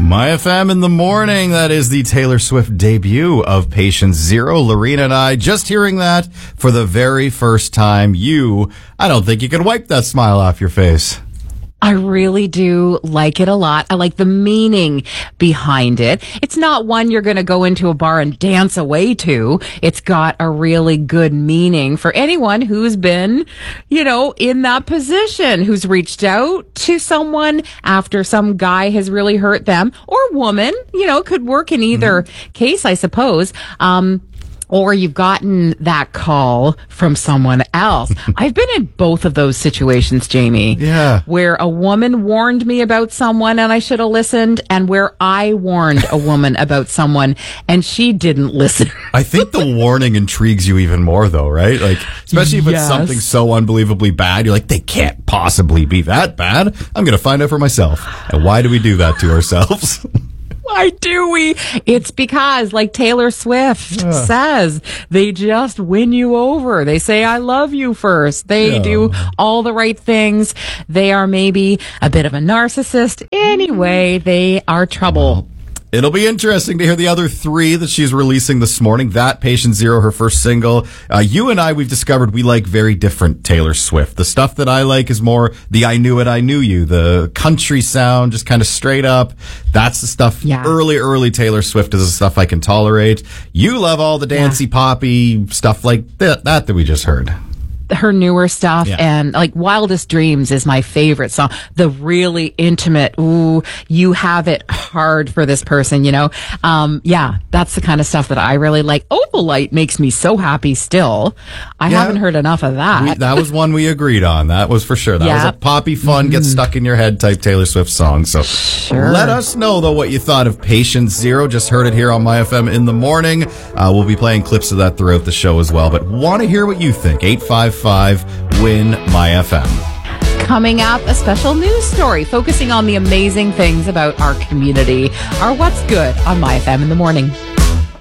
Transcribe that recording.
My FM in the morning. That is the Taylor Swift debut of Patient Zero. Lorena and I just hearing that for the very first time. I don't think you can wipe that smile off your face. I really do like it a lot. I like the meaning behind it. It's not one you're going to go into a bar and dance away to. It's got a really good meaning for anyone who's been, in that position, who's reached out to someone after some guy has really hurt them, or woman, could work in either case, I suppose. Or you've gotten that call from someone else. I've been in both of those situations, Jamie. Yeah. Where a woman warned me about someone and I should have listened, and where I warned a woman about someone and she didn't listen. I think the warning intrigues you even more, though, right? Like, especially if it's something so unbelievably bad, you're like, they can't possibly be that bad. I'm going to find out for myself. And why do we do that to ourselves? Why do we? It's because, like Taylor Swift says, they just win you over. They say, I love you first. They do all the right things. They are maybe a bit of a narcissist. Anyway, they are trouble. It'll be interesting to hear the other three that she's releasing this morning. That, Patient Zero, her first single. You and I, we've discovered we like very different Taylor Swift. The stuff that I like is more the I Knew It, I Knew You, the country sound, just kind of straight up. That's the stuff, early Taylor Swift is the stuff I can tolerate. You love all the dancey, poppy stuff like that we just heard. Her newer stuff, and like Wildest Dreams is my favorite song. The really intimate, you have it hard for this person, that's the kind of stuff that I really like. Opalite makes me so happy still. I haven't heard enough of that. That was one we agreed on. That was for sure. That was a poppy, fun, get stuck in your head type Taylor Swift song. So let us know, though, what you thought of Patient Zero. Just heard it here on My FM in the morning. We'll be playing clips of that throughout the show as well. But want to hear what you think. 855-WIN My FM. Coming up, a special news story focusing on the amazing things about our community. Our What's Good on My FM in the morning.